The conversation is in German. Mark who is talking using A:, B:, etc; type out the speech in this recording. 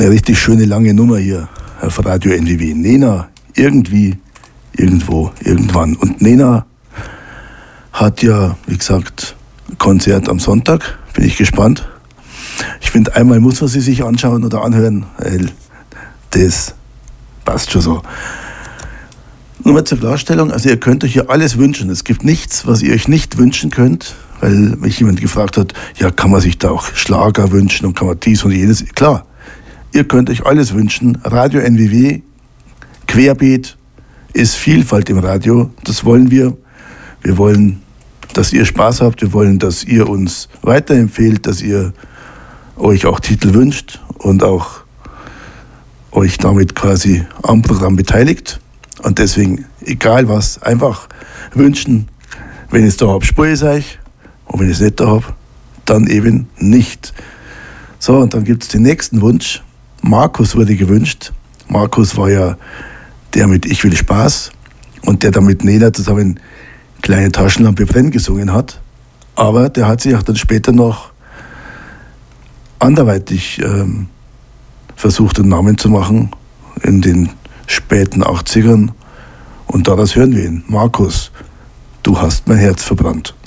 A: Eine richtig schöne lange Nummer hier auf Radio NWW. Nena, irgendwie, irgendwo, irgendwann. Und Nena hat ja, wie gesagt, Konzert am Sonntag. Bin ich gespannt. Ich finde, einmal muss man sie sich anschauen oder anhören, weil das passt schon so. Nur mal zur Klarstellung, also ihr könnt euch hier alles wünschen. Es gibt nichts, was ihr euch nicht wünschen könnt, weil mich jemand gefragt hat, ja, kann man sich da auch Schlager wünschen und kann man dies und jenes. Klar, ihr könnt euch alles wünschen. Radio NWW, querbeet, ist Vielfalt im Radio. Das wollen wir. Wir wollen, dass ihr Spaß habt. Wir wollen, dass ihr uns weiterempfehlt, dass ihr euch auch Titel wünscht und auch euch damit quasi am Programm beteiligt. Und deswegen, egal was, einfach wünschen, wenn ich es da habe, spüre ich es euch. Und wenn ich es nicht da habe, dann eben nicht. So, und dann gibt es den nächsten Wunsch. Markus wurde gewünscht. Markus war ja der mit Ich will Spaß und der dann mit Nena zusammen Kleine Taschenlampe brennen gesungen hat. Aber der hat sich auch dann später noch anderweitig versucht, einen Namen zu machen in den späten 80ern. Und daraus hören wir ihn. Markus, du hast mein Herz verbrannt.